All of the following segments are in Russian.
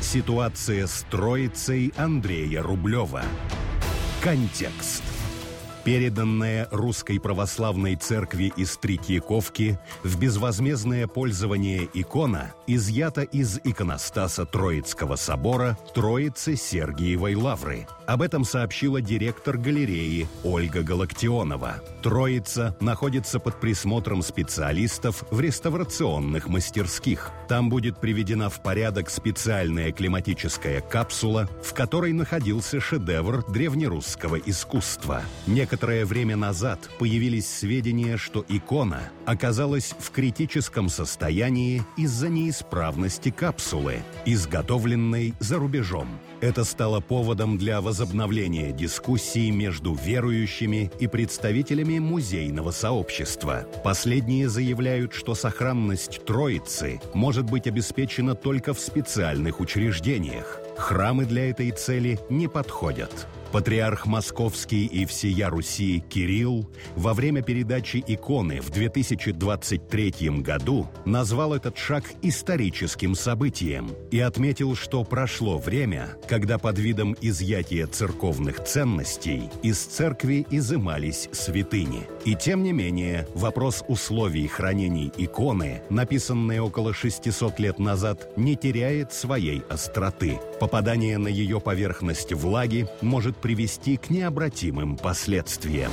Ситуация с Троицей Андрея Рублева. Контекст. Переданная Русской Православной Церкви из Третьяковки в безвозмездное пользование икона изъята из иконостаса Троицкого собора Троицы Сергиевой Лавры. Об этом сообщила директор галереи Ольга Галактионова. Троица находится под присмотром специалистов в реставрационных мастерских. Там будет приведена в порядок специальная климатическая капсула, в которой находился шедевр древнерусского искусства. Некоторое время назад появились сведения, что икона оказалась в критическом состоянии из-за неисправности капсулы, изготовленной за рубежом. Это стало поводом для возобновления дискуссий между верующими и представителями музейного сообщества. Последние заявляют, что сохранность Троицы может быть обеспечена только в специальных учреждениях. Храмы для этой цели не подходят. Патриарх Московский и всея Руси Кирилл во время передачи иконы в 2023 году назвал этот шаг историческим событием и отметил, что прошло время, когда под видом изъятия церковных ценностей из церкви изымались святыни. И тем не менее, вопрос условий хранения иконы, написанной около 600 лет назад, не теряет своей остроты. Попадание на ее поверхность влаги может привести к необратимым последствиям.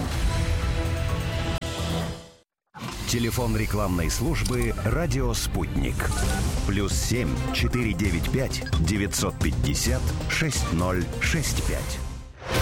Телефон рекламной службы «Радио Спутник». +7 495 950 6065.